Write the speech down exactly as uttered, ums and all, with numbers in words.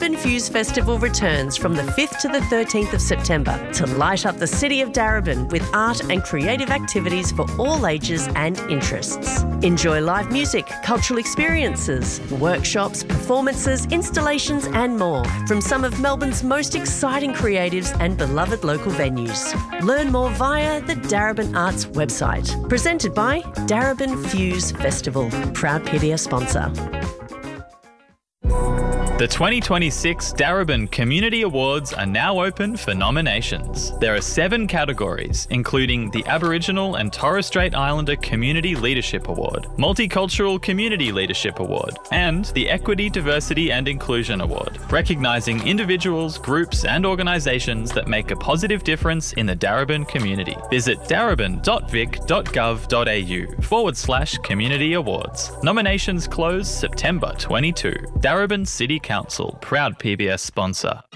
Darebin Fuse Festival returns from the fifth to the thirteenth of September to light up the city of Darebin with art and creative activities for all ages and interests. Enjoy live music, cultural experiences, workshops, performances, installations and more from some of Melbourne's most exciting creatives and beloved local venues. Learn more via the Darebin Arts website. Presented by Darebin Fuse Festival, proud P B S sponsor. The twenty twenty-six Darebin Community Awards are now open for nominations. There are seven categories, including the Aboriginal and Torres Strait Islander Community Leadership Award, Multicultural Community Leadership Award, and the Equity, Diversity and Inclusion Award, recognising individuals, groups and organisations that make a positive difference in the Darebin community. Visit darebin.vic.gov.au forward slash community awards. Nominations close September twenty-second. Darebin City Council, proud P B S sponsor.